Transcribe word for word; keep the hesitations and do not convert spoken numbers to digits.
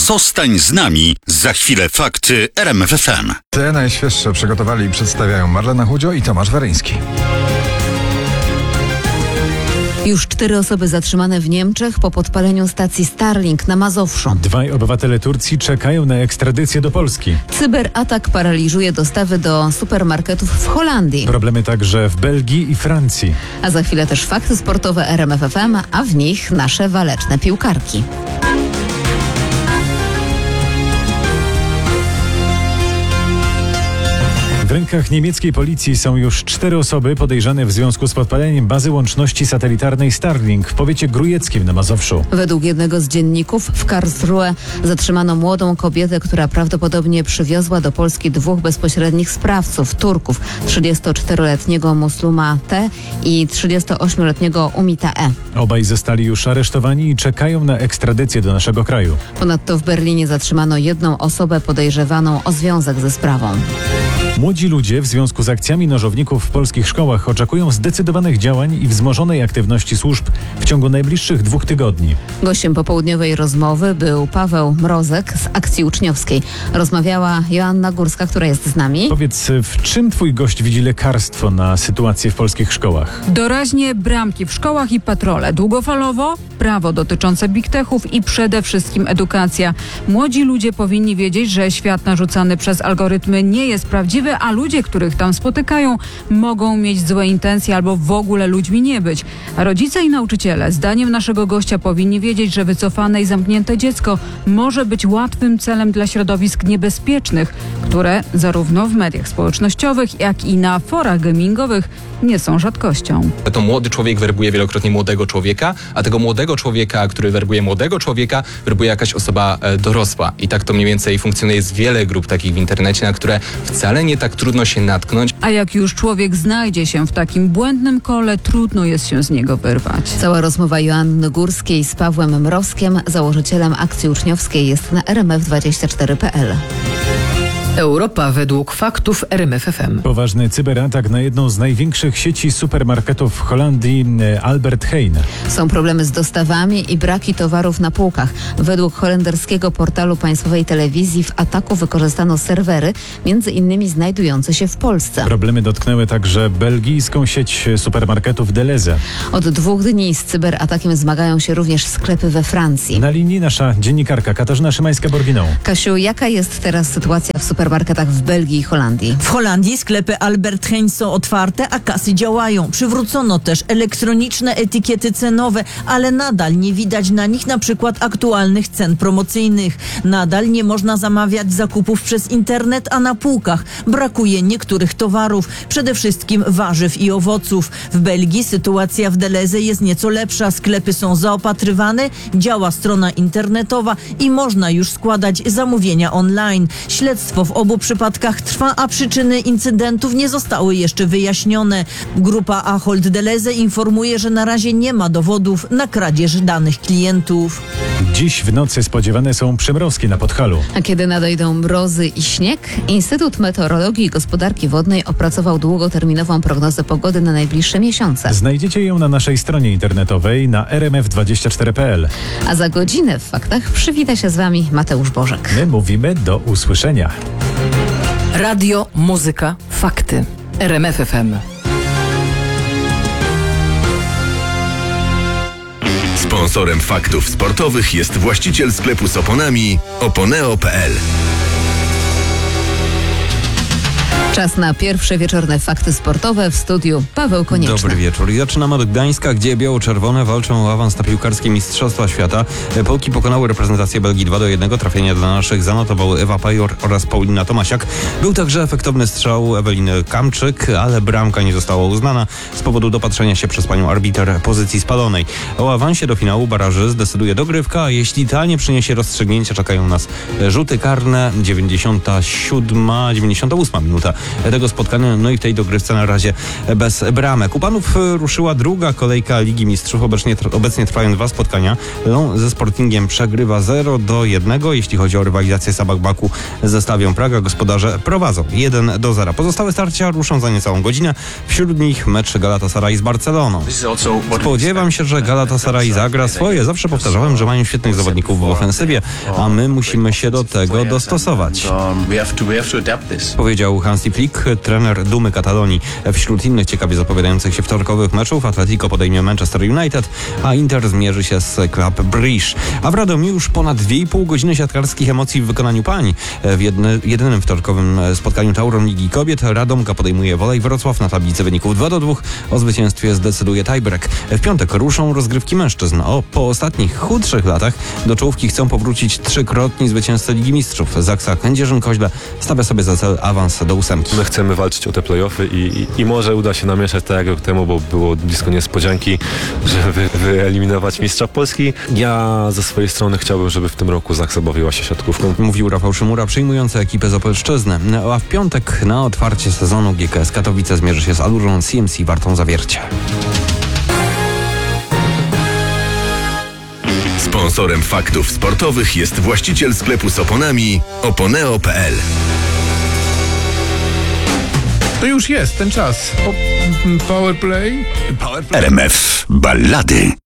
Zostań z nami. Za chwilę fakty R M F F M. Te najświeższe przygotowali i przedstawiają Marlena Chudzio i Tomasz Weryński. Już cztery osoby zatrzymane w Niemczech po podpaleniu stacji Starlink na Mazowszu. Dwaj obywatele Turcji czekają na ekstradycję do Polski. Cyberatak paraliżuje dostawy do supermarketów w Holandii. Problemy także w Belgii i Francji. A za chwilę też fakty sportowe R M F F M, a w nich nasze waleczne piłkarki. W rękach niemieckiej policji są już cztery osoby podejrzane w związku z podpaleniem bazy łączności satelitarnej Starlink w powiecie grujeckim na Mazowszu. Według jednego z dzienników w Karlsruhe zatrzymano młodą kobietę, która prawdopodobnie przywiozła do Polski dwóch bezpośrednich sprawców, Turków, trzydziestoczteroletniego Musluma T i trzydziestoośmioletniego Umita E. Obaj zostali już aresztowani i czekają na ekstradycję do naszego kraju. Ponadto w Berlinie zatrzymano jedną osobę podejrzewaną o związek ze sprawą. Młodzi ludzie w związku z akcjami nożowników w polskich szkołach oczekują zdecydowanych działań i wzmożonej aktywności służb w ciągu najbliższych dwóch tygodni. Gościem popołudniowej rozmowy był Paweł Mrozek z akcji uczniowskiej. Rozmawiała Joanna Górska, która jest z nami. Powiedz, w czym twój gość widzi lekarstwo na sytuację w polskich szkołach? Doraźnie bramki w szkołach i patrole. Długofalowo prawo dotyczące big techów i przede wszystkim edukacja. Młodzi ludzie powinni wiedzieć, że świat narzucany przez algorytmy nie jest prawdziwy, a ludzie, których tam spotykają, mogą mieć złe intencje albo w ogóle ludźmi nie być. A rodzice i nauczyciele, zdaniem naszego gościa, powinni wiedzieć, że wycofane i zamknięte dziecko może być łatwym celem dla środowisk niebezpiecznych, które zarówno w mediach społecznościowych, jak i na forach gamingowych nie są rzadkością. To młody człowiek werbuje wielokrotnie młodego człowieka, a tego młodego człowieka, który werbuje młodego człowieka, werbuje jakaś osoba e, dorosła. I tak to mniej więcej funkcjonuje. Jest wiele grup takich w internecie, na które wcale nie tak trudno się natknąć. A jak już człowiek znajdzie się w takim błędnym kole, trudno jest się z niego wyrwać. Cała rozmowa Joanny Górskiej z Pawłem Mrozkiem, założycielem akcji uczniowskiej, jest na r m f dwadzieścia cztery kropka p l. Europa według faktów R M F F M. Poważny cyberatak na jedną z największych sieci supermarketów w Holandii, Albert Heijn. Są problemy z dostawami i braki towarów na półkach. Według holenderskiego portalu państwowej telewizji w ataku wykorzystano serwery, między innymi znajdujące się w Polsce. Problemy dotknęły także belgijską sieć supermarketów Deleuze. Od dwóch dni z cyberatakiem zmagają się również sklepy we Francji. Na linii nasza dziennikarka Katarzyna Szymańska-Borginą. Kasiu, jaka jest teraz sytuacja w supermarketach w Belgii i Holandii? W Holandii sklepy Albert Heijn są otwarte, a kasy działają. Przywrócono też elektroniczne etykiety cenowe, ale nadal nie widać na nich na przykład aktualnych cen promocyjnych. Nadal nie można zamawiać zakupów przez internet, a na półkach brakuje niektórych towarów, przede wszystkim warzyw i owoców. W Belgii sytuacja w Deleuze jest nieco lepsza. Sklepy są zaopatrywane, działa strona internetowa i można już składać zamówienia online. Śledztwo w obu przypadkach trwa, a przyczyny incydentów nie zostały jeszcze wyjaśnione. Grupa Ahold Deleuze informuje, że na razie nie ma dowodów na kradzież danych klientów. Dziś w nocy spodziewane są przymrozki na Podhalu. A kiedy nadejdą mrozy i śnieg, Instytut Meteorologii i Gospodarki Wodnej opracował długoterminową prognozę pogody na najbliższe miesiące. Znajdziecie ją na naszej stronie internetowej na r m f dwadzieścia cztery kropka p l. A za godzinę w faktach przywita się z Wami Mateusz Bożek. My mówimy do usłyszenia. Radio, muzyka, fakty. R M F F M. Sponsorem faktów sportowych jest właściciel sklepu z oponami oponeo kropka p l. Czas na pierwsze wieczorne fakty sportowe w studiu Paweł Konieczny. Dobry wieczór. I zaczynamy od Gdańska, gdzie biało-czerwone walczą o awans na piłkarskie Mistrzostwa Świata. Polki pokonały reprezentację Belgii dwa do jednego. Trafienia dla naszych zanotowały Ewa Pajor oraz Paulina Tomasiak. Był także efektowny strzał Eweliny Kamczyk, ale bramka nie została uznana z powodu dopatrzenia się przez panią arbiter pozycji spalonej. O awansie do finału baraży zdecyduje dogrywka, a jeśli ta nie przyniesie rozstrzygnięcia, czekają nas rzuty karne. dziewięćdziesiąta siódma, dziewięćdziesiąta ósma minuta. tego spotkania. No i w tej dogrywce na razie bez bramek. U panów ruszyła druga kolejka Ligi Mistrzów. Obecnie, obecnie trwają dwa spotkania. Lyon ze Sportingiem przegrywa zero do jednego. Jeśli chodzi o rywalizację Sabah Baku ze Slawią Praga, gospodarze prowadzą jeden do zera. Pozostałe starcia ruszą za niecałą godzinę. Wśród nich mecz Galatasaray z Barceloną. Spodziewam się, że Galatasaray zagra swoje. Zawsze powtarzałem, że mają świetnych zawodników w ofensywie, a my musimy się do tego dostosować. Powiedział Hansi Flick, trener Dumy Katalonii. Wśród innych ciekawie zapowiadających się wtorkowych meczów Atletico podejmie Manchester United, a Inter zmierzy się z Club Brugge. A w Radomiu już ponad dwie i pół godziny siatkarskich emocji w wykonaniu pań. W jedny, jedynym wtorkowym spotkaniu Tauron Ligi Kobiet Radomka podejmuje Wolej Wrocław. Na tablicy wyników dwa do dwóch. O zwycięstwie zdecyduje tiebreak. W piątek ruszą rozgrywki mężczyzn. O, po ostatnich chudszych latach do czołówki chcą powrócić trzykrotni zwycięzcy Ligi Mistrzów. Zaksa Kędzierzyn-Koźle stawia sobie za cel awans do ósemki. My chcemy walczyć o te play-offy i, i, i może uda się namieszać tak jak rok temu, bo było blisko niespodzianki, żeby wyeliminować mistrza Polski. Ja ze swojej strony chciałbym, żeby w tym roku Zaksa bawiła się siatkówką. Mówił Rafał Szymura, przyjmujący ekipę z Opolszczyzny. A w piątek na otwarcie sezonu G K S Katowice zmierzy się z Alurą C M C Wartą Zawiercie. Sponsorem faktów sportowych jest właściciel sklepu z oponami oponeo kropka p l. To już jest ten czas. Po, power play. R M F Ballady.